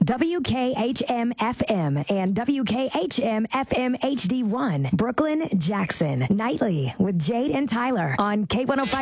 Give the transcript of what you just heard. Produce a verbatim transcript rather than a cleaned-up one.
W K H M F M and W K H M F M H D one, Brooklyn, Jackson. Nightly with Jade and Tyler on K one oh five.